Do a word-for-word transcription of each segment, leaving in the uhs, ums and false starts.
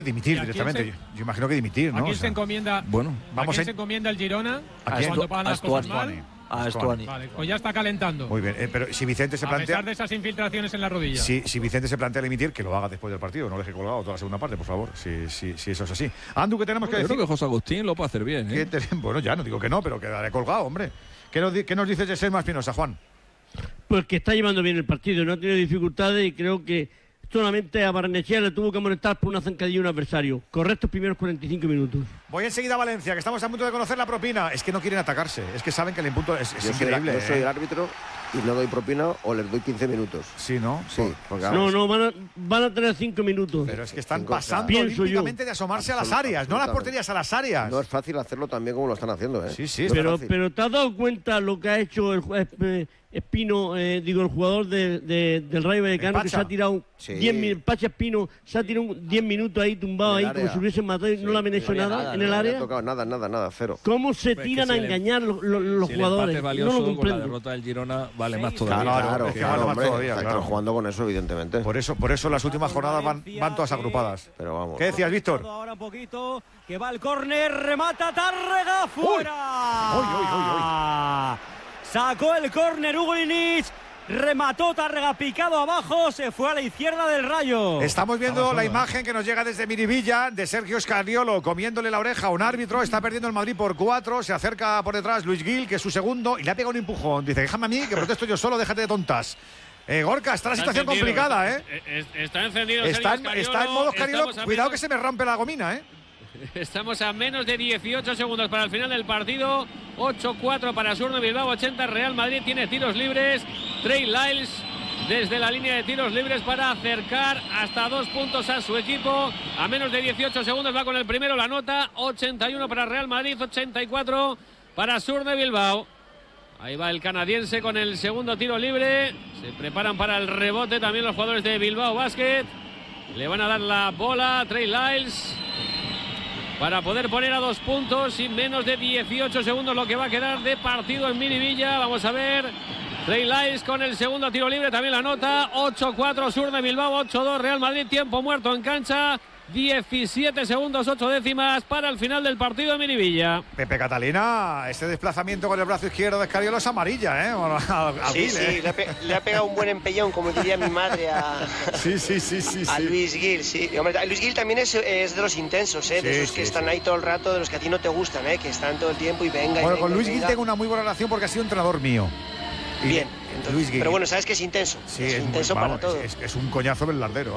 Dimitir directamente, se, yo, yo imagino que dimitir, ¿no? ¿A quién o sea, se encomienda? Bueno, vamos ¿a quién a... se encomienda el Girona? ¿A quién? Cuando pagan las cosas mal. A Estuani. Vale, pues ya está calentando. Muy bien, eh, pero si Vicente se plantea. A pesar de esas infiltraciones en la rodilla. Si, si Vicente se plantea dimitir, que lo haga después del partido, no lo deje colgado toda la segunda parte, por favor. Si, si, si eso es así. Andu, ¿qué tenemos bueno, que yo decir? Creo que José Agustín lo puede hacer bien, ¿eh? Te... Bueno, ya no digo que no, pero quedaré colgado, hombre. ¿Qué nos, qué nos dices de Selma Espinosa, Juan? Pues que está llevando bien el partido, no ha tenido dificultades y creo que solamente a Barnechea le tuvo que molestar por una zancadilla a un adversario. Correctos primeros cuarenta y cinco minutos. Voy enseguida a Valencia, que estamos a punto de conocer la propina. Es que no quieren atacarse, es que saben que el impunto es, es yo increíble. Soy, yo soy ¿eh? el árbitro y no doy propina o les doy quince minutos. Sí, ¿no? Sí. Porque, no, no, van a, van a tener cinco minutos. Pero es que están cinco, pasando pienso olímpicamente yo. de asomarse a las áreas, no a las porterías, a las áreas. No es fácil hacerlo también como lo están haciendo, ¿eh? Sí, sí. No pero, pero ¿te has dado cuenta lo que ha hecho el eh, Espino, eh, digo, el jugador de, de, del Rayo Vallecano, que se ha tirado sí. diez minutos, Pacha Espino, se ha tirado diez minutos ahí tumbado ahí, como si hubiesen matado y sí. no le han hecho nada, nada en el no área? No ha tocado nada, nada, nada, cero. ¿Cómo se pues tiran a engañar los, los, los si jugadores? El valioso, no lo comprendo. Con la derrota del Girona vale sí, más todavía. Claro, claro, es que claro, vale más hombre, todavía, están claro. jugando con eso, evidentemente. Por eso, por eso las últimas jornadas van, van todas agrupadas. Pero vamos. ¿Qué decías, Víctor? Ahora un poquito, que va el córner, remata Tárrega, fuera. Uy, uy, uy, uy. Sacó el córner Hugo Linic. Remató Tárrega picado abajo, se fue a la izquierda del Rayo. Estamos viendo Estamos la solo, imagen que nos llega desde Miribilla de Sergio Scariolo comiéndole la oreja a un árbitro. Está perdiendo el Madrid por cuatro. Se acerca por detrás Luis Gil, que es su segundo, y le ha pegado un empujón. Dice, déjame a mí, que protesto yo solo, déjate de tontas. Eh, Gorka, está la está situación encendido, complicada, está, ¿eh? Está encendido. Está en, está en modo Scariolo. Cuidado menos, que se me rompe la gomina, ¿eh? Estamos a menos de dieciocho segundos para el final del partido. ocho cuatro para Surne Bilbao, ochenta Real Madrid. Tiene tiros libres. Trey Lyles desde la línea de tiros libres para acercar hasta dos puntos a su equipo. A menos de dieciocho segundos va con el primero la nota. ochenta y uno para Real Madrid, ochenta y cuatro para Surne Bilbao. Ahí va el canadiense con el segundo tiro libre. Se preparan para el rebote también los jugadores de Bilbao Basket. Le van a dar la bola a Trey Lyles para poder poner a dos puntos y menos de dieciocho segundos lo que va a quedar de partido en Miribilla. Vamos a ver. Trey Lyles con el segundo tiro libre, también la nota. ocho cuatro Surne Bilbao, ocho dos Real Madrid. Tiempo muerto en cancha. diecisiete segundos, ocho décimas para el final del partido de Miribilla. Pepe Catalina, ese desplazamiento con el brazo izquierdo de Scariolo es amarilla, ¿eh? A, a sí, Gil, sí, ¿eh? Le, ha pe le ha pegado un buen empellón, como diría mi madre a, sí, sí, sí, sí, a sí. Luis Gil. Sí. Hombre, Luis Gil también es, es de los intensos, ¿eh? De sí, esos que sí, están sí. ahí todo el rato, de los que a ti no te gustan, ¿eh? Que están todo el tiempo y venga. Bueno, y venga, con Luis y Gil venga. tengo una muy buena relación porque ha sido entrenador mío. Y Bien, entonces, Luis Gil. Pero bueno, sabes que es intenso. Sí, es, es intenso muy, para vamos, todo. Es, es un coñazo velardero.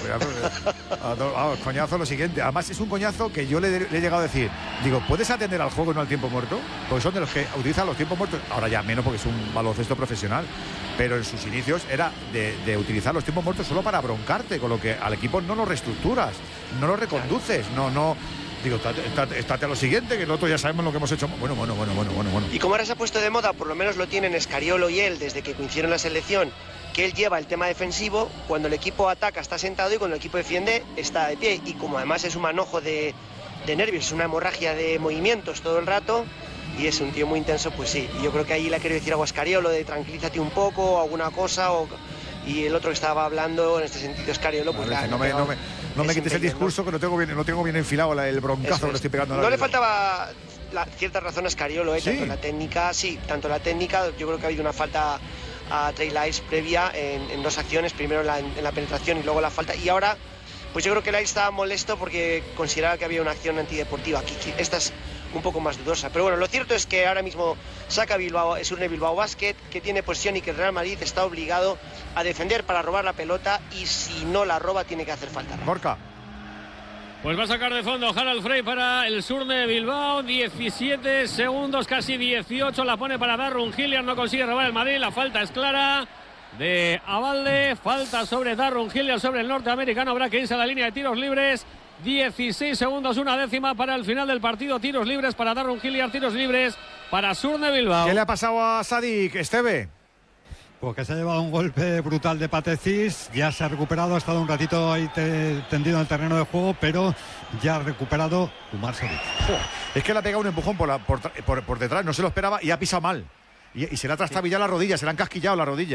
Vamos, vamos, coñazo lo siguiente. Además, es un coñazo que yo le, le he llegado a decir. Digo, ¿puedes atender al juego y no al tiempo muerto? Porque son de los que utilizan los tiempos muertos. Ahora ya menos porque es un baloncesto profesional. Pero en sus inicios era de, de utilizar los tiempos muertos solo para broncarte, con lo que al equipo no lo reestructuras, no lo reconduces, no, no. Digo, estate, estate a lo siguiente, que el otro ya sabemos lo que hemos hecho. Bueno, bueno, bueno, bueno, bueno, bueno. Y como ahora se ha puesto de moda, por lo menos lo tienen Scariolo y él desde que coincidieron en la selección, que él lleva el tema defensivo, cuando el equipo ataca está sentado y cuando el equipo defiende está de pie. Y como además es un manojo de, de nervios, es una hemorragia de movimientos todo el rato, y es un tío muy intenso, pues sí. Y yo creo que ahí le ha querido decir algo a Scariolo de tranquilízate un poco, alguna cosa, o... y el otro que estaba hablando en este sentido, Scariolo, pues vale, la, no, me, no me, no me quites el discurso, que lo tengo bien, lo tengo bien enfilado, el broncazo que le estoy pegando. No le faltaba la, cierta razón a Scariolo, ¿eh? ¿Sí? Tanto la técnica, sí, tanto la técnica, yo creo que ha habido una falta a Trey Lyles previa en, en dos acciones, primero en la, en la penetración y luego la falta, y ahora pues yo creo que Lyles estaba molesto porque consideraba que había una acción antideportiva. Aquí, esta es un poco más dudosa, pero bueno, lo cierto es que ahora mismo saca Bilbao, es Surne Bilbao Basket, que tiene posesión y que el Real Madrid está obligado a defender para robar la pelota, y si no la roba tiene que hacer falta. Gorka. Pues va a sacar de fondo Harald Frey para el Surne Bilbao. diecisiete segundos, casi dieciocho. La pone para Darrun Hilliard. No consigue robar el Madrid. La falta es clara de Abalde. Falta sobre Darrun Hilliard, sobre el norteamericano. Habrá que irse a la línea de tiros libres. dieciséis segundos, una décima para el final del partido. Tiros libres para Darrun Hilliard. Tiros libres para Surne Bilbao. ¿Qué le ha pasado a Sadik, Esteve? Porque se ha llevado un golpe brutal de Patecís, ya se ha recuperado, ha estado un ratito ahí te, tendido en el terreno de juego, pero ya ha recuperado Umar Sadik. Es que le ha pegado un empujón por, la, por, por, por detrás, no se lo esperaba y ha pisado mal. Y, y se le ha trastabillado la rodilla, se le ha encasquillado la rodilla.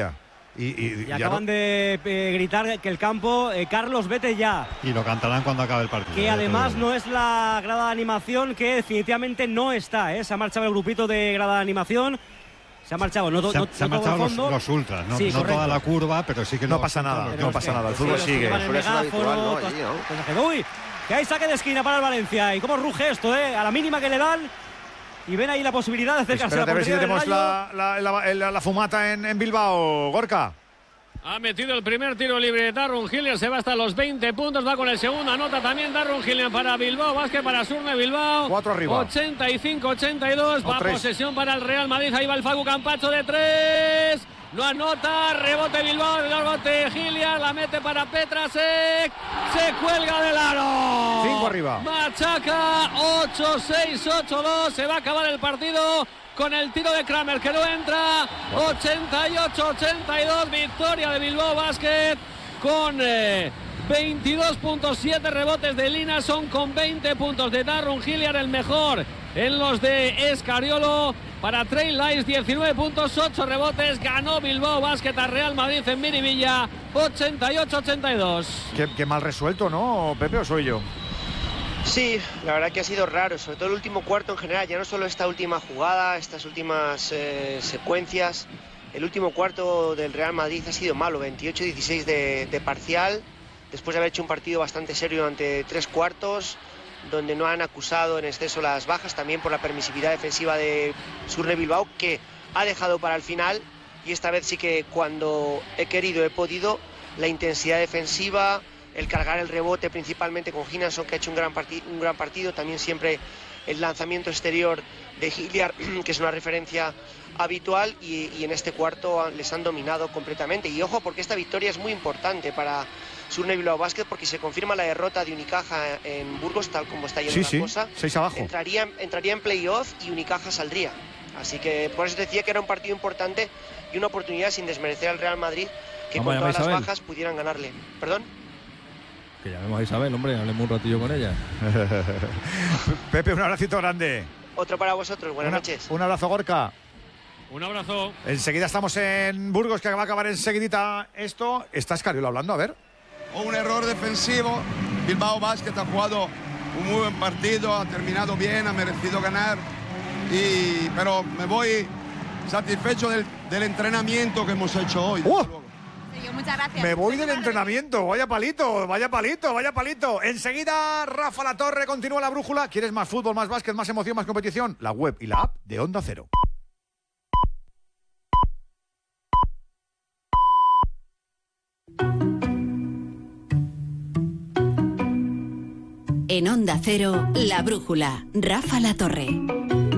Y, y, Y ya acaban no... de eh, gritar que el campo, eh, Carlos, vete ya. Y lo cantarán cuando acabe el partido. Que ya además te digo. no es la grada de animación, que definitivamente no está, ¿eh? Se ha marchado el grupito de grada de animación. Se ha marchado, no, Se, no, se han no todo marchado el los, fondo. los ultras, no, Sí, no toda correcto. la curva, pero sí que No los pasa ultras, nada, los no que- pasa nada, el Sí, fútbol los que sigue. llevan el Suele ser megáfono, habitual, ¿no? todas- Allí, ¿no? todas esas- Uy, que hay saque de esquina para el Valencia. Y cómo ruge esto, ¿eh? A la mínima que le dan. Y ven ahí la posibilidad de acercarse Espérate a a la ver si portería del tenemos Rayo. la, la, la, la- la fumata en, en Bilbao, Gorka. Ha metido el primer tiro libre de Darren Gillian, se va hasta los veinte puntos, va con el segundo, anota también Darren Gillian para Bilbao, Basket para Surne Bilbao. Cuatro arriba. ochenta y cinco ochenta y dos, O va tres. posesión para el Real Madrid, ahí va el Facu Campacho de tres. No anota, rebote Bilbao, rebote Gillian, la mete para Petrasek, se cuelga del aro. Cinco arriba. Machaca, ocho seis, ocho dos, se va a acabar el partido con el tiro de Kramer que no entra. ochenta y ocho ochenta y dos, victoria de Bilbao Basket con eh, veintidós punto siete rebotes de Linason, con veinte puntos de Darren Gillian, el mejor en los de Escariolo. Para Trey Lyles, diecinueve puntos, ocho rebotes. Ganó Bilbao Basket a Real Madrid en Miribilla, ochenta y ocho ochenta y dos. Qué, qué mal resuelto, ¿no, Pepe, o soy yo? Sí, la verdad que ha sido raro, sobre todo el último cuarto en general, ya no solo esta última jugada, estas últimas eh, secuencias. El último cuarto del Real Madrid ha sido malo, veintiocho dieciséis de, de parcial, después de haber hecho un partido bastante serio ante tres cuartos, donde no han acusado en exceso las bajas, también por la permisividad defensiva de Surne Bilbao, que ha dejado para el final, y esta vez sí que cuando he querido he podido, la intensidad defensiva, el cargar el rebote principalmente con Hinason, que ha hecho un gran, parti un gran partido, también siempre el lanzamiento exterior de Hilliard, que es una referencia habitual, y, y en este cuarto les han dominado completamente. Y ojo, porque esta victoria es muy importante para Surne Bilbao Basket, porque se confirma la derrota de Unicaja en Burgos, tal como está yendo Sí, la sí, cosa. seis abajo. Entraría, entraría en playoff y Unicaja saldría. Así que por eso decía que era un partido importante y una oportunidad, sin desmerecer al Real Madrid, que Vamos a con llamar todas a las Isabel. bajas pudieran ganarle. ¿Perdón? Que llamemos a Isabel, hombre, hablemos un ratillo con ella. Pepe, un abracito grande. Otro para vosotros. Buenas Una- noches. Un abrazo, Gorka. Un abrazo. Enseguida estamos en Burgos, que va a acabar enseguidita esto. Está Escariolo hablando, a ver. Un error defensivo. Bilbao Basket ha jugado un muy buen partido, ha terminado bien, ha merecido ganar. Y, pero me voy satisfecho del, del entrenamiento que hemos hecho hoy. desde ¡Oh! luego. Muchas gracias. Me voy del entrenamiento. Vaya palito, vaya palito, vaya palito. Enseguida, Rafa La Torre, continúa la brújula. ¿Quieres más fútbol, más básquet, más emoción, más competición? La web y la app de Onda Cero. En Onda Cero, La Brújula, Rafa La Torre.